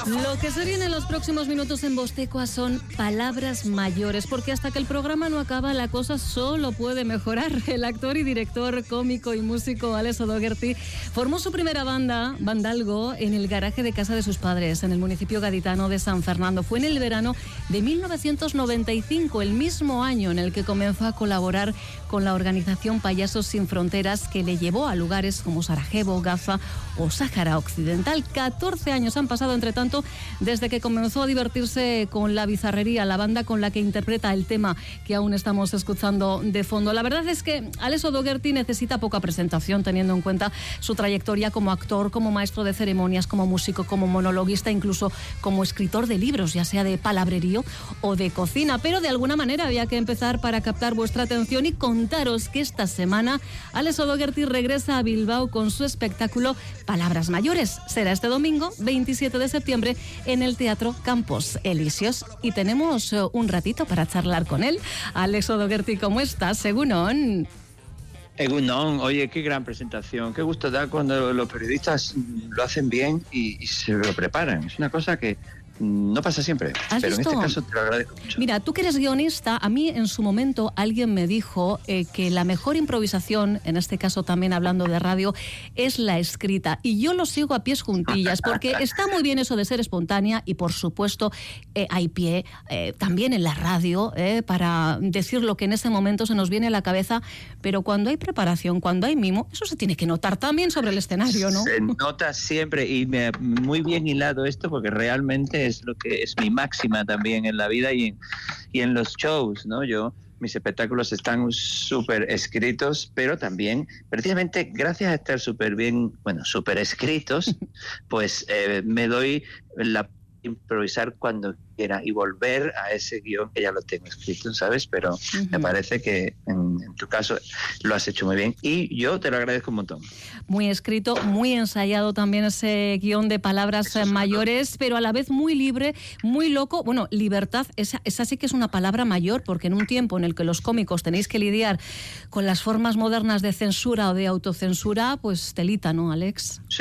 Lo que se viene en los próximos minutos en Voz Tecua son palabras mayores, porque hasta que el programa no acaba, la cosa solo puede mejorar. El actor y director, cómico y músico Alex O'Doherty formó su primera banda, Bandalgo, en el garaje de casa de sus padres, en el municipio gaditano de San Fernando. Fue en el verano de 1995, el mismo año en el que comenzó a colaborar con la organización Payasos Sin Fronteras, que le llevó a lugares como Sarajevo, Gaza o Sáhara Occidental. 14 años han pasado, entre tanto, desde que comenzó a divertirse con la bizarrería, la banda con la que interpreta el tema que aún estamos escuchando de fondo. La verdad es que Alex O'Doherty necesita poca presentación, teniendo en cuenta su trayectoria como actor, como maestro de ceremonias, como músico, como monologuista, incluso como escritor de libros, ya sea de palabrerío o de cocina. Pero de alguna manera había que empezar para captar vuestra atención y contaros que esta semana Alex O'Doherty regresa a Bilbao con su espectáculo Palabras Mayores. Será este domingo, 27 de septiembre, en el Teatro Campos Elíseos. Y tenemos un ratito para charlar con él. Alex O'Doherty, ¿cómo estás? Egunon. Egunon, oye, qué gran presentación. Qué gusto da cuando los periodistas lo hacen bien y se lo preparan. Es una cosa que no pasa siempre, pero visto? En este caso te lo agradezco mucho. Mira, tú que eres guionista, a mí en su momento alguien me dijo que la mejor improvisación, en este caso también hablando de radio, es la escrita. Y yo lo sigo a pies juntillas, porque está muy bien eso de ser espontánea y, por supuesto, hay pie también en la radio para decir lo que en ese momento se nos viene a la cabeza, pero cuando hay preparación, cuando hay mimo, eso se tiene que notar también sobre el escenario, ¿no? Se nota siempre, y muy bien hilado esto, porque realmente es lo que es mi máxima también en la vida y en los shows, ¿no? Mis espectáculos están súper escritos, pero también, precisamente gracias a estar súper bien, súper escritos, pues me doy la improvisar cuando quiera y volver a ese guión que ya lo tengo escrito, ¿sabes? Pero me parece que en tu caso lo has hecho muy bien y yo te lo agradezco un montón. Muy escrito, muy ensayado también ese guión de palabras mayores, pero a la vez muy libre, muy loco. Bueno, libertad, esa sí que es una palabra mayor, porque en un tiempo en el que los cómicos tenéis que lidiar con las formas modernas de censura o de autocensura, pues telita, ¿no, Alex? Sí,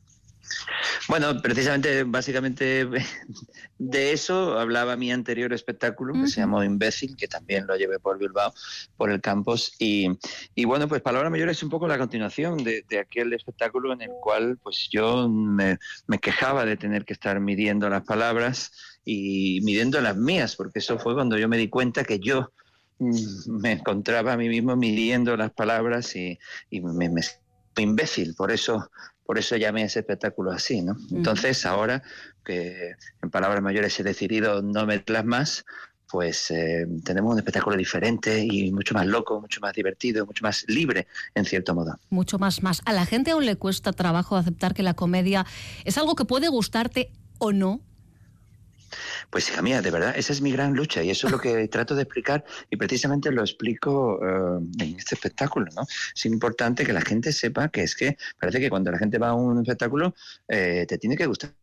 Bueno, precisamente, básicamente de eso hablaba mi anterior espectáculo, que se llamó Imbécil, que también lo llevé por Bilbao, por el campus, y bueno, pues Palabra Mayor es un poco la continuación de aquel espectáculo en el cual pues yo me quejaba de tener que estar midiendo las palabras y midiendo las mías, porque eso fue cuando yo me di cuenta que yo me encontraba a mí mismo midiendo las palabras y me imbécil, por eso llamé ese espectáculo así, ¿no? Entonces, ahora que en Palabras Mayores he decidido no meterlas más, pues tenemos un espectáculo diferente y mucho más loco, mucho más divertido, mucho más libre, en cierto modo. Mucho más. A la gente aún le cuesta trabajo aceptar que la comedia es algo que puede gustarte o no. Pues hija mía, de verdad, esa es mi gran lucha y eso es lo que trato de explicar y precisamente lo explico en este espectáculo, ¿no? Es importante que la gente sepa que es que parece que cuando la gente va a un espectáculo te tiene que gustar,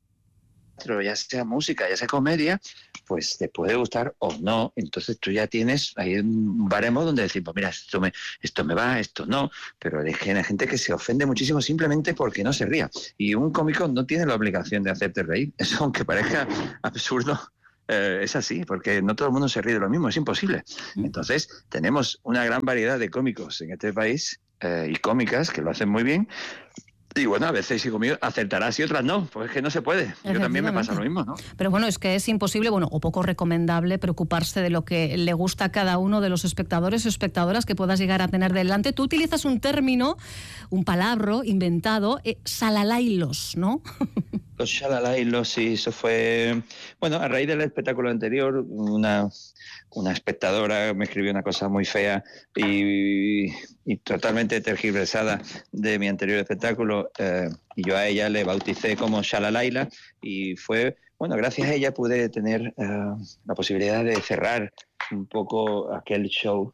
ya sea música, ya sea comedia, pues te puede gustar o no. Entonces tú ya tienes ahí un baremo donde decir, pues mira, esto me va, esto no, pero hay gente que se ofende muchísimo simplemente porque no se ría. Y un cómico no tiene la obligación de hacerte reír. Eso, aunque parezca absurdo, es así, porque no todo el mundo se ríe de lo mismo, es imposible. Entonces tenemos una gran variedad de cómicos en este país y cómicas que lo hacen muy bien. Y bueno, a veces hijo mío, acertarás y otras no, pues es que no se puede. Yo también me pasa lo mismo, ¿no? Pero bueno, es que es imposible, o poco recomendable preocuparse de lo que le gusta a cada uno de los espectadores o espectadoras que puedas llegar a tener delante. Tú utilizas un término, un palabra inventado, salalailos, ¿no? Los shalalailos, sí, eso fue... Bueno, a raíz del espectáculo anterior, una espectadora me escribió una cosa muy fea y totalmente tergiversada de mi anterior espectáculo, y yo a ella le bauticé como Shalalaila y fue, gracias a ella pude tener la posibilidad de cerrar un poco aquel show,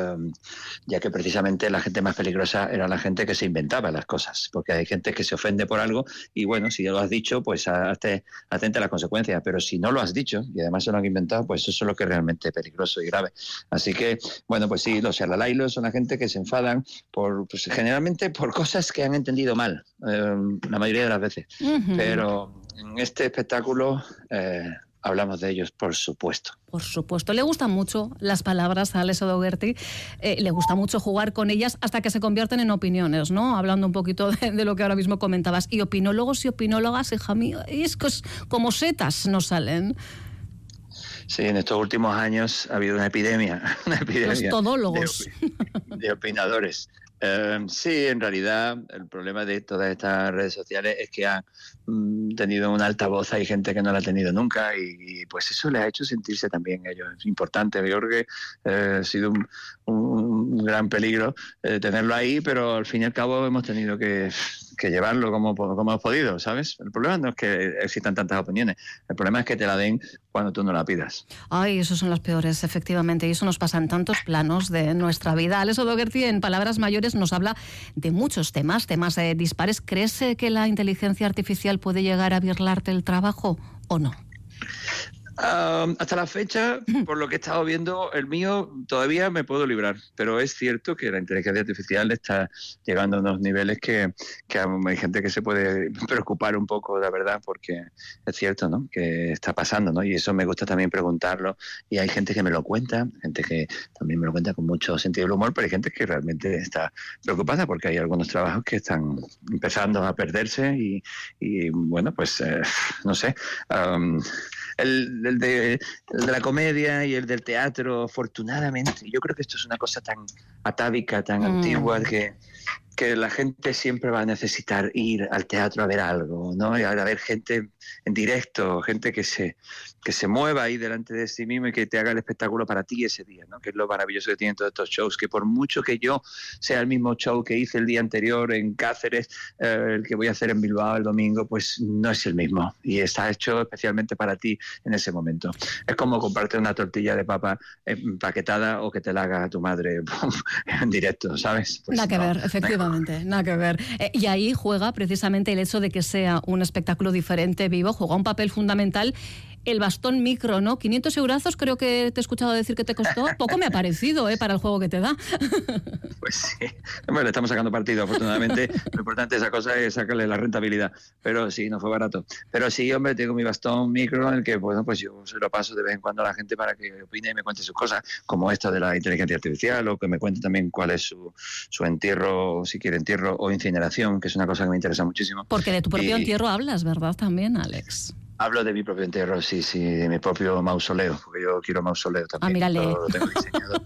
ya que precisamente la gente más peligrosa era la gente que se inventaba las cosas, porque hay gente que se ofende por algo y si ya lo has dicho, pues atenta a las consecuencias, pero si no lo has dicho y además se lo han inventado, pues eso es lo que es realmente peligroso y grave. Así que, pues sí, los shalalailos son la gente que se enfadan generalmente por cosas que han entendido mal, la mayoría de las veces, pero En este espectáculo hablamos de ellos, por supuesto. Por supuesto. Le gustan mucho las palabras a Alex O'Doherty, le gusta mucho jugar con ellas hasta que se convierten en opiniones, ¿no? Hablando un poquito de lo que ahora mismo comentabas. Y opinólogos y opinólogas, hija mía, es que como setas nos salen. Sí, en estos últimos años ha habido una epidemia Los todólogos. De opinadores. Sí, en realidad el problema de todas estas redes sociales es que han tenido una altavoz, hay gente que no la ha tenido nunca y pues eso les ha hecho sentirse también ellos. Es importante, yo creo que ha sido un gran peligro tenerlo ahí, pero al fin y al cabo hemos tenido que llevarlo como hemos podido, ¿sabes? El problema no es que existan tantas opiniones, el problema es que te la den cuando tú no la pidas. Ay, esos son los peores, efectivamente, y eso nos pasa en tantos planos de nuestra vida. Alex O'Doherty, en palabras mayores, nos habla de muchos temas dispares. ¿Crees que la inteligencia artificial puede llegar a virlarte el trabajo o no? Hasta la fecha, por lo que he estado viendo, el mío todavía me puedo librar, pero es cierto que la inteligencia artificial está llegando a unos niveles que hay gente que se puede preocupar un poco, la verdad, porque es cierto, ¿no?, que está pasando, ¿no? Y eso me gusta también preguntarlo, y hay gente que me lo cuenta, gente que también me lo cuenta con mucho sentido del humor, pero hay gente que realmente está preocupada porque hay algunos trabajos que están empezando a perderse y bueno, pues no sé, el de la comedia y el del teatro, afortunadamente, yo creo que esto es una cosa tan atávica, tan antigua, que la gente siempre va a necesitar ir al teatro a ver algo, ¿no? Y a ver gente en directo, gente que se mueva ahí delante de sí mismo y que te haga el espectáculo para ti ese día, ¿no? Que es lo maravilloso que tienen todos estos shows, que por mucho que yo sea el mismo show que hice el día anterior en Cáceres, el que voy a hacer en Bilbao el domingo, pues no es el mismo y está hecho especialmente para ti en ese momento. Es como comprarte una tortilla de papa empaquetada o que te la haga tu madre en directo, ¿sabes? Pues nada que ver, efectivamente. Nada que ver. Y ahí juega precisamente el hecho de que sea un espectáculo diferente, vivo, juega un papel fundamental el bastón micro, ¿no? 500 eurazos creo que te he escuchado decir que te costó. Poco me ha parecido, para el juego que te da. Pues sí. Bueno, le estamos sacando partido, afortunadamente. Lo importante de esa cosa es sacarle la rentabilidad. Pero sí, no fue barato. Pero sí, hombre, tengo mi bastón micro en el que, bueno, pues yo se lo paso de vez en cuando a la gente para que opine y me cuente sus cosas, como esta de la inteligencia artificial, o que me cuente también cuál es su entierro, si quiere entierro o incineración, que es una cosa que me interesa muchísimo. Porque de tu propio entierro hablas, ¿verdad? También, Alex. Hablo de mi propio entierro, sí, de mi propio mausoleo, porque yo quiero mausoleo también. Mírale. Lo tengo diseñado.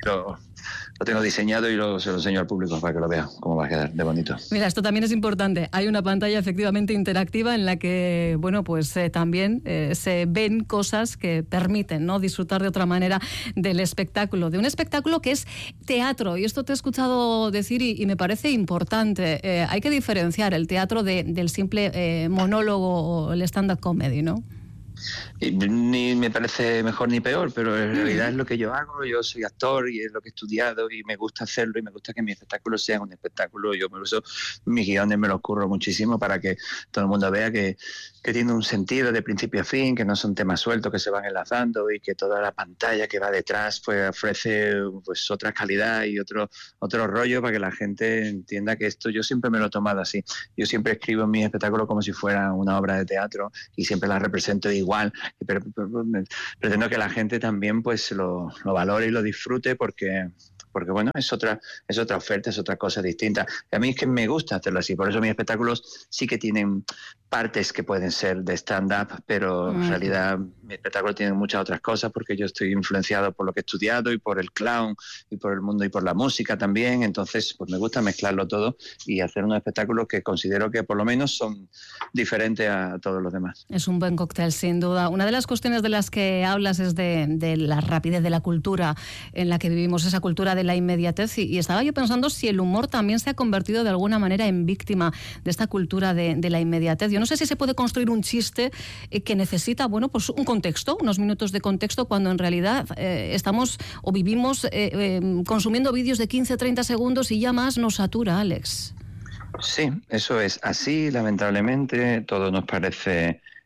Lo tengo diseñado y se lo enseño al público para que lo vea cómo va a quedar de bonito. Mira, esto también es importante. Hay una pantalla efectivamente interactiva en la que, bueno, pues también se ven cosas que permiten, ¿no?, disfrutar de otra manera del espectáculo, de un espectáculo que es teatro. Y esto te he escuchado decir y me parece importante. Hay que diferenciar el teatro del simple monólogo o el stand-up comedy, ¿no? Y ni me parece mejor ni peor, pero en realidad es lo que yo hago. Yo soy actor y es lo que he estudiado y me gusta hacerlo y me gusta que mis espectáculos sean un espectáculo. Yo por eso mis guiones me los curro muchísimo para que todo el mundo vea que tiene un sentido de principio a fin, que no son temas sueltos que se van enlazando y que toda la pantalla que va detrás pues ofrece pues otra calidad y otro rollo para que la gente entienda que esto yo siempre me lo he tomado así. Yo siempre escribo en mis espectáculos como si fuera una obra de teatro y siempre la represento igual, pero pretendo que la gente también pues lo valore y lo disfrute porque bueno, es otra oferta, es otra cosa distinta. A mí es que me gusta hacerlo así, por eso mis espectáculos sí que tienen partes que pueden ser de stand-up, pero en realidad mi espectáculo tiene muchas otras cosas porque yo estoy influenciado por lo que he estudiado y por el clown y por el mundo y por la música también, entonces pues me gusta mezclarlo todo y hacer unos espectáculos que considero que por lo menos son diferentes a todos los demás. Es un buen cóctel, sin duda. Una de las cuestiones de las que hablas es de la rapidez de la cultura en la que vivimos, esa cultura de la inmediatez, y estaba yo pensando si el humor también se ha convertido de alguna manera en víctima de esta cultura de la inmediatez. Yo no sé si se puede construir un chiste que necesita, bueno, pues un contexto, unos minutos de contexto, cuando en realidad estamos o vivimos consumiendo vídeos de 15-30 segundos y ya más nos satura, Alex. Sí, eso es así, lamentablemente, todo nos parece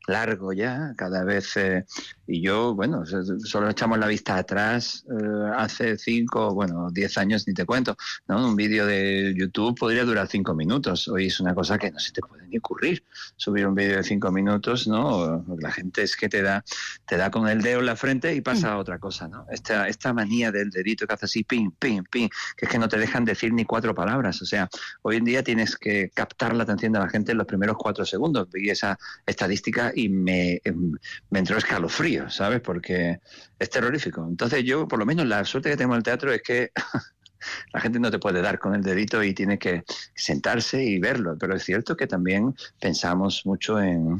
largo ya, cada vez, y yo, bueno, solo echamos la vista atrás, hace 10 años, ni te cuento, ¿no? Un vídeo de YouTube podría durar 5 minutos, hoy es una cosa que no se te puede ni ocurrir, subir un vídeo de 5 minutos, ¿no? La gente es que te da con el dedo en la frente y pasa a otra cosa, ¿no? Esta manía del dedito que hace así, ping, ping, ping, que es que no te dejan decir ni 4 palabras, o sea, hoy en día tienes que captar la atención de la gente en los primeros 4 segundos. Vi esa estadística y me entró escalofrío, ¿sabes? Porque es terrorífico. Entonces yo, por lo menos, la suerte que tengo en el teatro es que la gente no te puede dar con el dedito y tiene que sentarse y verlo. Pero es cierto que también pensamos mucho en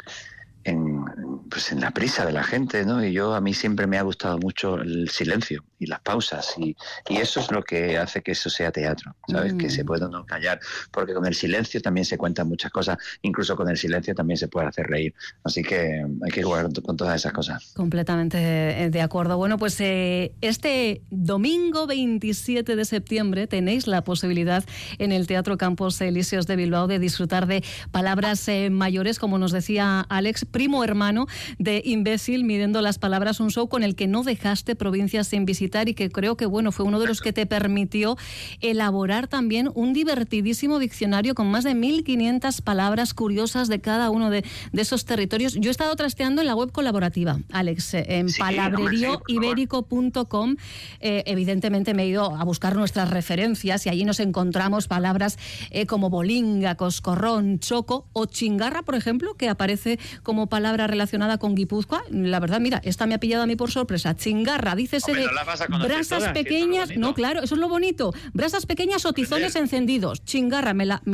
la prisa de la gente, ¿no? Y a mí siempre me ha gustado mucho el silencio y las pausas y eso es lo que hace que eso sea teatro, ¿sabes? Que se pueda no callar, porque con el silencio también se cuentan muchas cosas, incluso con el silencio también se puede hacer reír, así que hay que jugar con todas esas cosas. Completamente de acuerdo. Bueno, pues este domingo 27 de septiembre tenéis la posibilidad en el Teatro Campos Elíseos de Bilbao de disfrutar de Palabras mayores, como nos decía Alex, primo hermano de Imbécil, midiendo las palabras, un show con el que no dejaste provincias sin visitar y que creo que fue uno de los que te permitió elaborar también un divertidísimo diccionario con más de 1.500 palabras curiosas de cada uno de esos territorios. Yo he estado trasteando en la web colaborativa, Alex, en palabrerioibérico.com. Evidentemente me he ido a buscar nuestras referencias y allí nos encontramos palabras como bolinga, coscorrón, choco o chingarra, por ejemplo, que aparece como palabra relacionada con Guipúzcoa. La verdad, mira, esta me ha pillado a mí por sorpresa. Chingarra, dícese de brasas todas, pequeñas, no, claro, eso es lo bonito. Brasas pequeñas o tizones encendidos. Chingarra,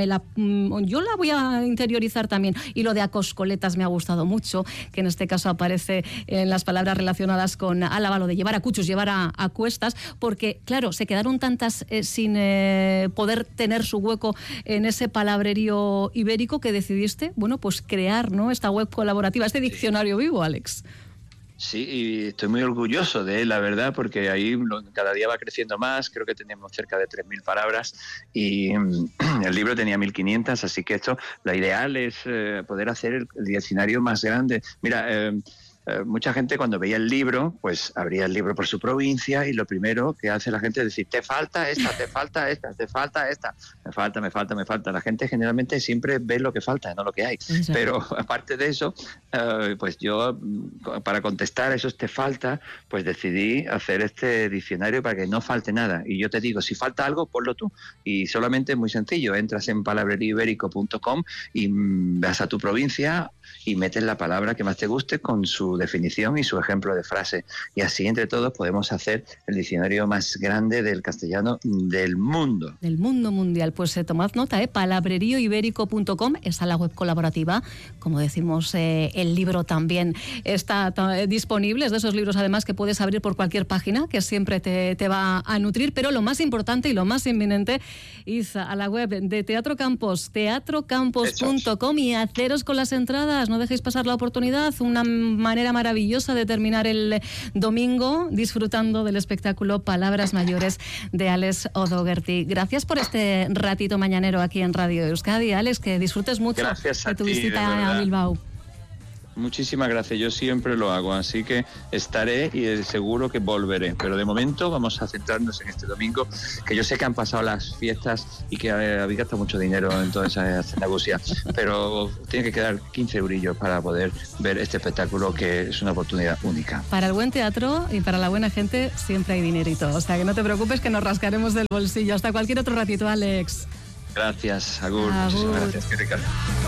yo la voy a interiorizar también. Y lo de acoscoletas me ha gustado mucho, que en este caso aparece en las palabras relacionadas con Álava, lo de llevar a cuchos, llevar a cuestas, porque, claro, se quedaron tantas sin poder tener su hueco en ese palabrerío ibérico que decidiste, pues crear, ¿no?, esta web colaborativa, este diccionario vivo, Alex. Sí, y estoy muy orgulloso de él, la verdad, porque ahí cada día va creciendo más. Creo que teníamos cerca de 3.000 palabras y el libro tenía 1.500, así que la ideal es poder hacer el diccionario más grande. Mira, mucha gente cuando veía el libro, pues abría el libro por su provincia y lo primero que hace la gente es decir, te falta esta, te falta esta, te falta esta, me falta. La gente generalmente siempre ve lo que falta, no lo que hay. Exacto. Pero aparte de eso, pues yo, para contestar a esos te falta, pues decidí hacer este diccionario para que no falte nada. Y yo te digo, si falta algo, ponlo tú. Y solamente es muy sencillo, entras en palabrerioibérico.com y vas a tu provincia y metes la palabra que más te guste con su definición y su ejemplo de frase. Y así entre todos podemos hacer el diccionario más grande del castellano del mundo. Del mundo mundial. Pues tomad nota, palabrerioibérico.com, está la web colaborativa. Como decimos, el libro también está disponible. Es de esos libros además que puedes abrir por cualquier página, que siempre te va a nutrir. Pero lo más importante y lo más inminente es a la web de Teatro Campos, teatrocampos.com, y haceros con las entradas. No dejéis pasar la oportunidad. Una manera maravillosa de terminar el domingo disfrutando del espectáculo Palabras Mayores de Alex O'Doherty. Gracias por este ratito mañanero aquí en Radio Euskadi, Alex, que disfrutes mucho de tu visita a Bilbao. Muchísimas gracias, yo siempre lo hago, así que estaré y seguro que volveré, pero de momento vamos a centrarnos en este domingo, que yo sé que han pasado las fiestas y que habéis gastado mucho dinero en toda esa cenagusia, pero tiene que quedar 15 eurillos para poder ver este espectáculo, que es una oportunidad única. Para el buen teatro y para la buena gente siempre hay dinerito, o sea que no te preocupes, que nos rascaremos del bolsillo. Hasta cualquier otro ratito, Alex. Gracias, Agur. Muchísimas gracias, qué rica.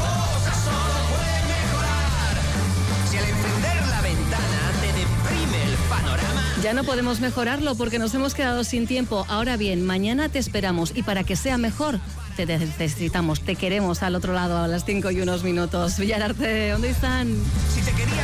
Ya no podemos mejorarlo porque nos hemos quedado sin tiempo. Ahora bien, mañana te esperamos y para que sea mejor, te necesitamos, te queremos al otro lado a las 5:01. Villararte, ¿dónde están? Si te quería